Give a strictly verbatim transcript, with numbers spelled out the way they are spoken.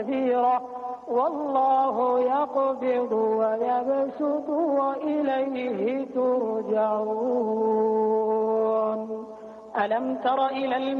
كثيرة والله يقبض ويبسط وإليه ترجعون. ألم تر إلى